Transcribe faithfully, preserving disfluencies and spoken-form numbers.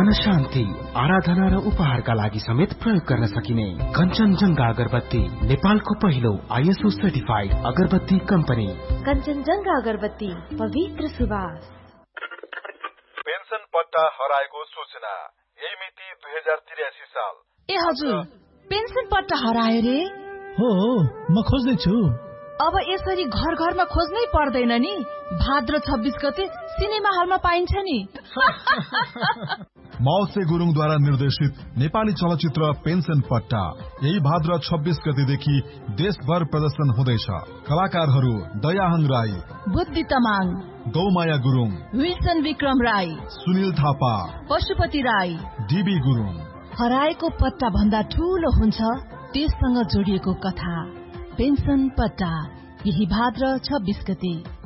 मन शान्ति, आराधना र उपहारका लागि समेत प्रयोग गर्न सकिने कञ्चनजङ्घा अगरबत्ती, नेपालको पहिलो आइएसओ सर्टिफाइड अगरबत्ती कम्पनी। कञ्चनजङ्घा अगरबत्ती, पवित्र सुवास। पेन्सन पट्टा हराएको सूचना, यही मिति दुई हजार त्रियासी साल। ए हजुर, पेन्सन पट्टा हरायो रे? हो, म खोज्दैछु। अब यसरी घर घरमा खोज्नै पर्दैन नि, भाद्र छब्बीस गते सिनेमा हलमा पाइन्छ नि। मौसे गुरुङद्वारा निर्देशित नेपाली चलचित्र पेन्सन पट्टा यही भाद्र छब्बीस गतेदेखि देशभर प्रदर्शन हुँदैछ। कलाकारहरू दयाहाङ राई, बुद्धि तमाङ, गौमाया गुरुङ, विल्सन विक्रम राई, सुनिल थापा, पशुपति राई, डीबी गुरुङ। हराएको पट्टा भन्दा ठूलो हुन्छ त्यससँग जोडिएको कथा। पेन्सन पट्टा यही भाद्र छब्बीस गते।